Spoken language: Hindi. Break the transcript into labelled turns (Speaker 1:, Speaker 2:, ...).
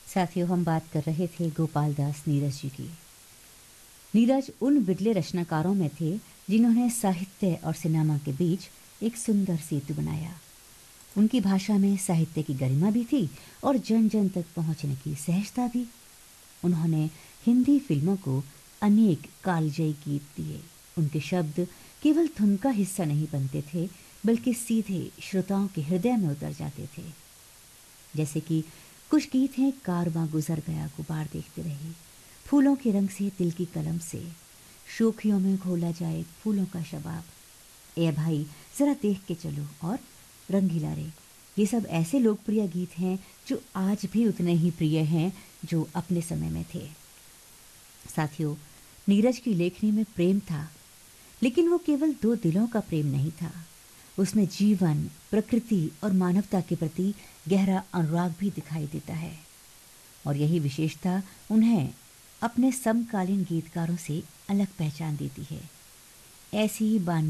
Speaker 1: साथियों, हम बात कर रहे थे गोपाल दास नीरज जी की। नीरज उन बिरले रचनाकारों में थे जिन्होंने साहित्य और सिनेमा के बीच एक सुंदर सेतु बनाया। उनकी भाषा में साहित्य की गरिमा भी थी और जन जन तक पहुंचने की सहजता भी। उन्होंने हिंदी फिल्मों को अनेक कालजयी गीत दिए। उनके शब्द केवल धुन का हिस्सा नहीं बनते थे, बल्कि सीधे श्रोताओं के हृदय में उतर जाते थे। जैसे कि कुछ गीत हैं, कारवां गुजर गया गुबार देखते रहे, फूलों के रंग से दिल की कलम से, शोखियों में घोला जाए फूलों का शबाब, ए भाई जरा देख के चलो, और रंगीला रे। ये सब ऐसे लोकप्रिय गीत हैं जो आज भी उतने ही प्रिय हैं जो अपने समय में थे। साथियों, नीरज की लेखनी में प्रेम था, लेकिन वो केवल दो दिलों का प्रेम नहीं था। उसमें जीवन, प्रकृति और मानवता के प्रति गहरा अनुराग भी दिखाई देता है, और यही विशेषता उन्हें अपने समकालीन गीतकारों से अलग पहचान देती है। ऐसी ही बान